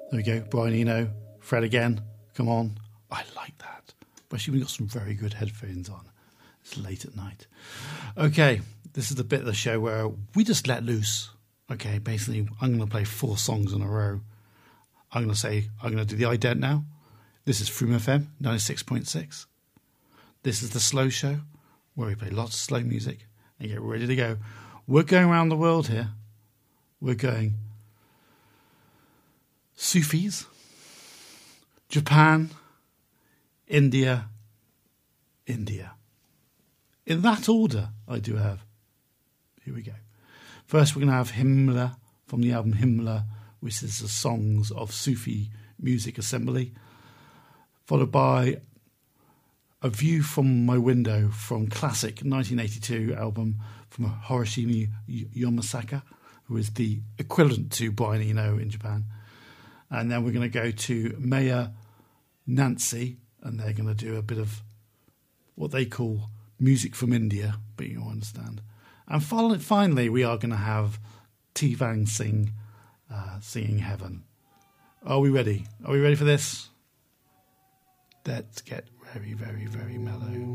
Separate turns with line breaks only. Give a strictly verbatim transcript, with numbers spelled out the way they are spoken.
There we go. Brian Eno, Fred again. Come on. I like that. Especially when you've got some very good headphones on. It's late at night. Okay, this is the bit of the show where we just let loose. Okay, basically, I'm going to play four songs in a row. I'm going to say, I'm going to do the ident now. This is Froome F M, ninety-six point six. This is the slow show, where we play lots of slow music and get ready to go. We're going around the world here. We're going Sufis, Japan, India, India. In that order, I do have. Here we go. First, we're going to have Himmler from the album Himmler, which is the Songs of Sufi Music Assembly, followed by A View from My Window from classic nineteen eighty-two album from Hiroshima Yamasaka, who is the equivalent to Brian Eno in Japan. And then we're going to go to Maya Nancy, and they're going to do a bit of what they call music from India, but you'll understand. And finally, we are going to have T-Vang Singh uh, singing Heaven. Are we ready? Are we ready for this? Let's get very, very, very mellow.